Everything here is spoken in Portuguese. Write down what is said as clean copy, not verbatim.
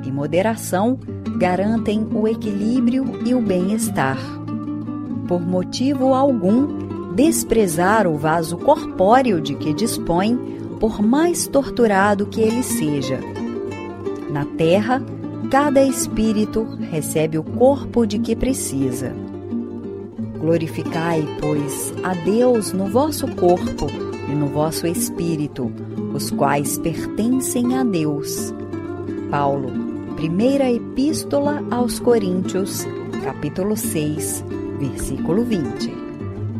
e moderação garantem o equilíbrio e o bem-estar. Por motivo algum, desprezar o vaso corpóreo de que dispõe, por mais torturado que ele seja. Na terra, cada espírito recebe o corpo de que precisa. Glorificai, pois, a Deus no vosso corpo e no vosso espírito, os quais pertencem a Deus. Paulo, Primeira Epístola aos Coríntios, capítulo 6, versículo 20.